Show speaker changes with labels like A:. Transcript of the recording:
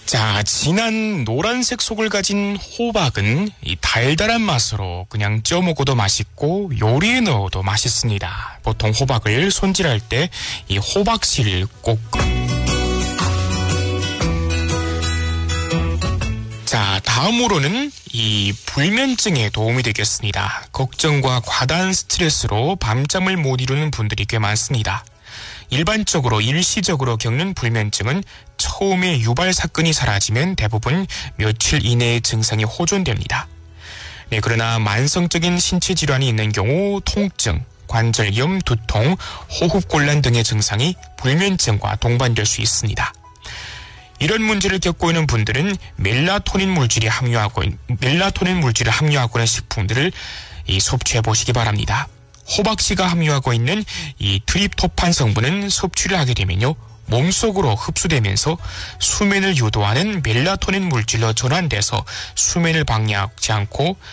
A: 자, 진한 노란색 속을 가진 호박은 이 달달한 맛으로 그냥 쪄 먹어도 맛있고 요리에 넣어도 맛있습니다. 보통 호박을 손질할 때 이 호박씨를 꼭. 자, 다음으로는 이 불면증에 도움이 되겠습니다. 걱정과 과다한 스트레스로 밤잠을 못 이루는 분들이 꽤 많습니다. 일반적으로 일시적으로 겪는 불면증은 처음에 유발 사건이 사라지면 대부분 며칠 이내의 증상이 호전됩니다. 네, 그러나 만성적인 신체 질환이 있는 경우 통증, 관절염, 두통, 호흡곤란 등의 증상이 불면증과 동반될 수 있습니다. 이런 문제를 겪고 있는 분들은 멜라토닌 물질을 함유하고 있는 식품들을 섭취해 보시기 바랍니다. 호박씨가 함유하고 있는 이 트립토판 성분은 섭취를 하게 되면요, 몸속으로 흡수되면서 수면을 유도하는 멜라토닌 물질로 전환돼서 수면을 방해하지 않고